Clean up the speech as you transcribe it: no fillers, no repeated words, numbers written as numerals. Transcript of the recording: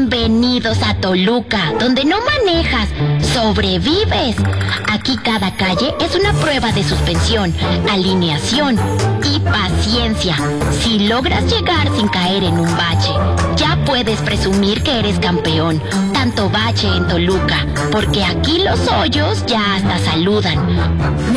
Bienvenidos a Toluca, donde no manejas, sobrevives. Aquí cada calle es una prueba de suspensión, alineación y paciencia. Si logras llegar sin caer en un bache, ya puedes presumir que eres campeón. Tanto bache en Toluca, porque aquí los hoyos ya hasta saludan.